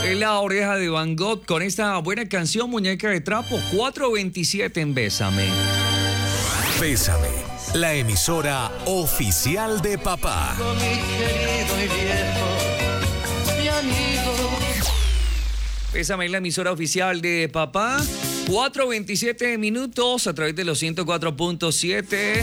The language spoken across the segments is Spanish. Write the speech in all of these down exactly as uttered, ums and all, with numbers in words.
Es la oreja de Van Gogh con esta buena canción, Muñeca de Trapo. cuatro veintisiete en Bésame. Bésame, la emisora oficial de papá. Mi querido y viejo, mi amigo. Bésame, la emisora oficial de papá. cuatro veintisiete minutos a través de los ciento cuatro punto siete.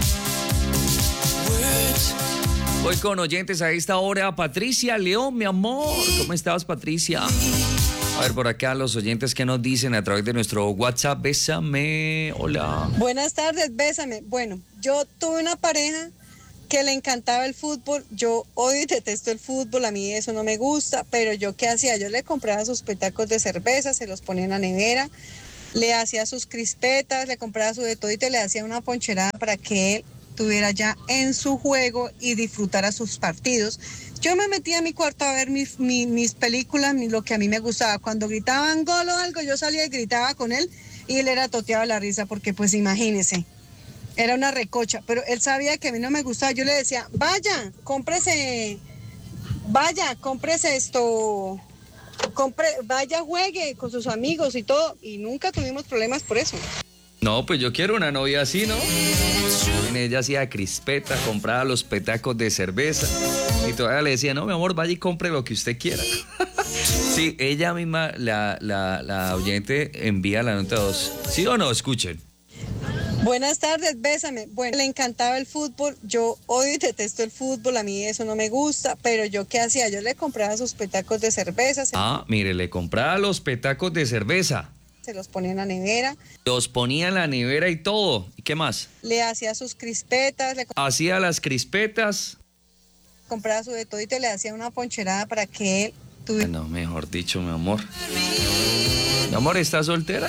Voy con oyentes a esta hora. Patricia León, mi amor. ¿Cómo estás, Patricia? A ver, por acá los oyentes que nos dicen a través de nuestro WhatsApp. Bésame. Hola. Buenas tardes, Bésame. Bueno, yo tuve una pareja que le encantaba el fútbol. Yo odio y detesto el fútbol. A mí eso no me gusta. Pero yo, ¿qué hacía? Yo le compraba sus petacos de cerveza, se los ponía en la nevera. Le hacía sus crispetas, le compraba su de todito y le hacía una poncherada para que él tuviera ya en su juego y disfrutara sus partidos. Yo me metía a mi cuarto a ver mis, mis, mis películas, mis, lo que a mí me gustaba. Cuando gritaban gol o algo, yo salía y gritaba con él y él era toteado la risa porque pues imagínese, era una recocha, pero él sabía que a mí no me gustaba. Yo le decía, vaya, cómprese, vaya, cómprese esto, compre, vaya, juegue con sus amigos y todo, y nunca tuvimos problemas por eso. No, pues yo quiero una novia así, ¿no? Ella hacía crispeta, compraba los petacos de cerveza y todavía le decía, no, mi amor, vaya y compre lo que usted quiera. Sí, ella misma, la, la, la oyente, envía la nota dos. ¿Sí o no? Escuchen. Buenas tardes, Bésame. Bueno, le encantaba el fútbol. Yo odio y detesto el fútbol. A mí eso no me gusta. Pero yo, ¿qué hacía? Yo le compraba sus petacos de cerveza. Ah, mire, le compraba los petacos de cerveza. Se los ponía en la nevera. Los ponía en la nevera y todo. ¿Y qué más? Le hacía sus crispetas. Le hacía las crispetas. Compraba su de todito y le hacía una poncherada para que él tuviera... No, mejor dicho, mi amor. Mi amor, ¿estás soltera?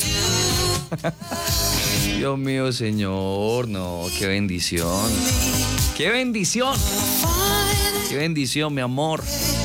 Dios mío, señor. No, qué bendición. ¡Qué bendición! ¡Qué bendición, mi amor!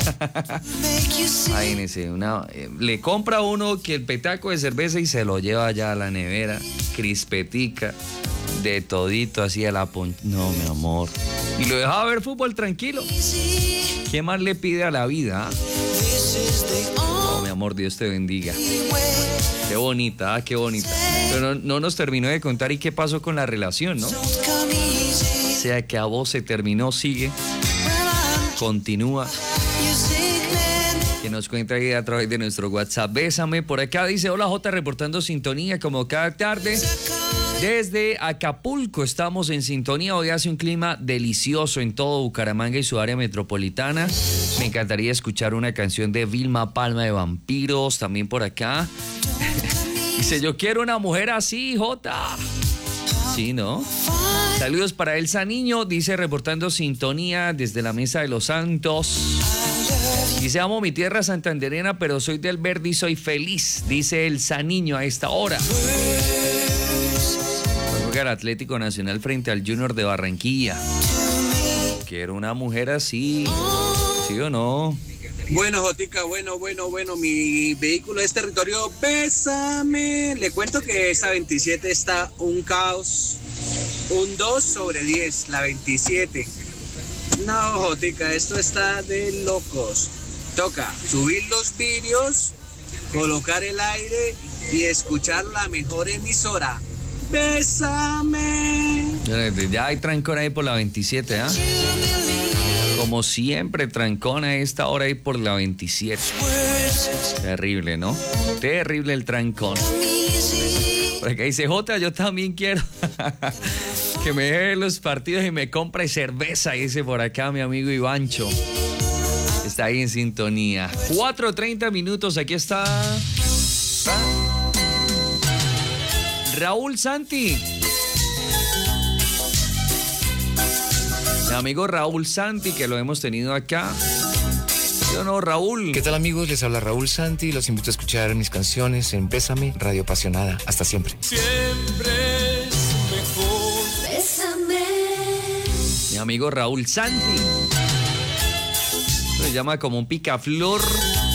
Ay, nese, una, eh, le compra uno que el petaco de cerveza y se lo lleva allá a la nevera, crispetica, de todito, así a la pon... No, mi amor. Y lo dejaba ver fútbol tranquilo. ¿Qué más le pide a la vida? No, mi amor, Dios te bendiga. Qué bonita, ah, qué bonita. Pero no, no nos terminó de contar y qué pasó con la relación, ¿no? Se acabó, se terminó, sigue, continúa. Que nos cuenta ahí a través de nuestro WhatsApp. Bésame. Por acá dice, hola J, reportando sintonía como cada tarde. Desde Acapulco estamos en sintonía. Hoy hace un clima delicioso en todo Bucaramanga y su área metropolitana. Me encantaría escuchar una canción de Vilma Palma de Vampiros. También por acá. Dice, yo quiero una mujer así, J. Sí, ¿no? Saludos para Elsa Niño. Dice, reportando sintonía desde la Mesa de los Santos. Dice, amo mi tierra santanderena, pero soy del Verde y soy feliz. Dice Elsa Niño a esta hora. Juega el Atlético Nacional frente al Junior de Barranquilla. Quiero una mujer así. ¿Sí o no? Bueno, Jotica, bueno, bueno, bueno, mi vehículo es territorio Bésame. Le cuento que esta veintisiete está un caos. Un dos sobre diez, la veintisiete. No, Jotica, esto está de locos. Toca subir los vídeos, colocar el aire y escuchar la mejor emisora. Bésame. Ya hay trancón ahí por la veintisiete, ¿ah? ¿eh? Como siempre, trancón a esta hora ahí por la veintisiete. Terrible, ¿no? Terrible el trancón. Por acá dice, Jota, yo también quiero que me deje los partidos y me compre cerveza, dice por acá mi amigo Ivancho. Está ahí en sintonía. cuatro treinta minutos, aquí está Raúl Santi. Mi amigo Raúl Santi, que lo hemos tenido acá. Yo no, Raúl. ¿Qué tal, amigos? Les habla Raúl Santi. Los invito a escuchar mis canciones en Bésame, Radio Apasionada. Hasta siempre. Siempre es mejor. Bésame. Mi amigo Raúl Santi. Se llama como un picaflor.